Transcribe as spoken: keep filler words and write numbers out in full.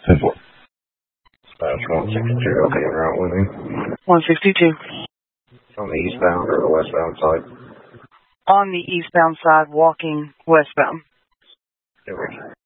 Dispatch one sixty-two, okay, route with me. one sixty-two. On the eastbound or the westbound side? On the eastbound side, walking westbound. Good.